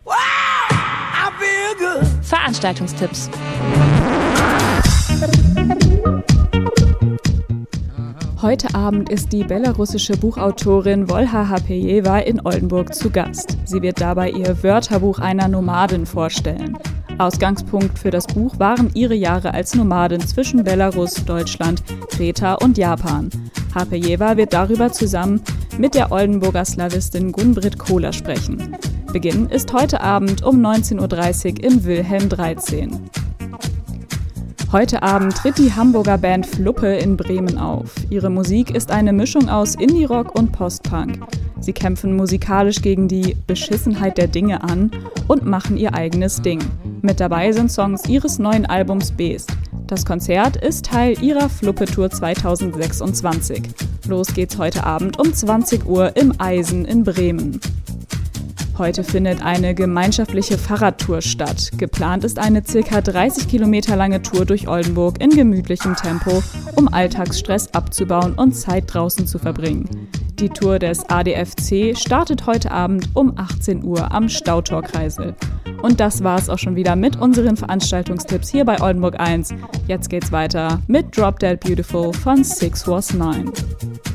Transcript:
Veranstaltungstipps. Heute Abend ist die belarussische Buchautorin Wolha Hapejewa in Oldenburg zu Gast. Sie wird dabei ihr Wörterbuch einer Nomadin vorstellen. Ausgangspunkt für das Buch waren ihre Jahre als Nomadin zwischen Belarus, Deutschland, Kreta und Japan. Hapejewa wird darüber zusammen mit der Oldenburger Slawistin Gunbritt Kohler sprechen. Beginn ist heute Abend um 19.30 Uhr im Wilhelm 13. Heute Abend tritt die Hamburger Band Fluppe in Bremen auf. Ihre Musik ist eine Mischung aus Indie-Rock und Post-Punk. Sie kämpfen musikalisch gegen die Beschissenheit der Dinge an und machen ihr eigenes Ding. Mit dabei sind Songs ihres neuen Albums Beest. Das Konzert ist Teil ihrer Fluppe-Tour 2026. Los geht's heute Abend um 20 Uhr im Eisen in Bremen. Heute findet eine gemeinschaftliche Fahrradtour statt. Geplant ist eine ca. 30 Kilometer lange Tour durch Oldenburg in gemütlichem Tempo, um Alltagsstress abzubauen und Zeit draußen zu verbringen. Die Tour des ADFC startet heute Abend um 18 Uhr am Stautor-Kreisel. Und das war's auch schon wieder mit unseren Veranstaltungstipps hier bei Oldenburg 1. Jetzt geht's weiter mit Drop Dead Beautiful von 6 Was 9.